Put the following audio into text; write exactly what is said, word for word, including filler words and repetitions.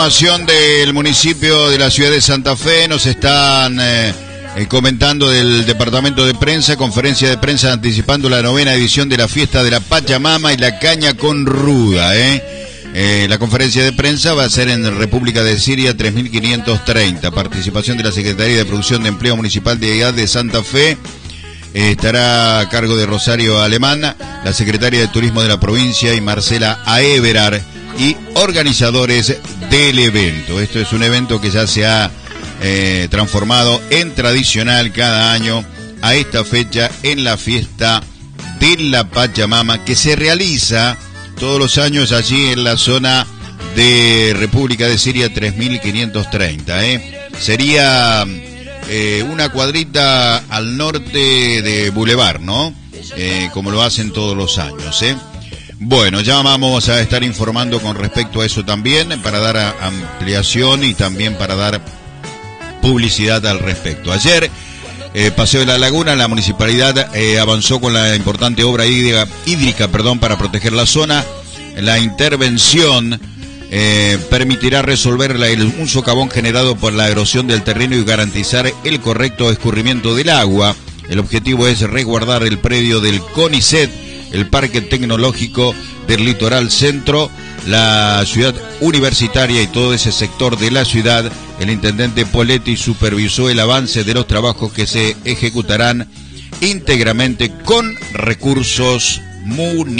Información del municipio de la ciudad de Santa Fe, nos están eh, eh, comentando del departamento de prensa, conferencia de prensa anticipando la novena edición de la fiesta de la Pachamama y la caña con ruda. Eh. Eh, la conferencia de prensa va a ser en República de Siria tres mil quinientos treinta, participación de la Secretaría de Producción de Empleo Municipal de Edad de Santa Fe. Eh, estará a cargo de Rosario Alemán, la secretaria de Turismo de la provincia, y Marcela Aeverar, y organizadores del evento. Esto es un evento que ya se ha eh, transformado en tradicional cada año a esta fecha en la fiesta de la Pachamama, que se realiza todos los años allí en la zona de República de Siria tres mil quinientos treinta. ¿eh? Sería eh, una cuadrita al norte de Boulevard, ¿no? Eh, como lo hacen todos los años, ¿eh? Bueno, ya vamos a estar informando con respecto a eso también, para dar ampliación y también para dar publicidad al respecto. Ayer, eh, Paseo de la Laguna, la municipalidad eh, avanzó con la importante obra hídrica, hídrica perdón, para proteger la zona. La intervención eh, permitirá resolver la, el, un socavón generado por la erosión del terreno y garantizar el correcto escurrimiento del agua. El objetivo es resguardar el predio del CONICET, el Parque Tecnológico del Litoral Centro, la ciudad universitaria y todo ese sector de la ciudad. El intendente Poletti supervisó el avance de los trabajos que se ejecutarán íntegramente con recursos municipales.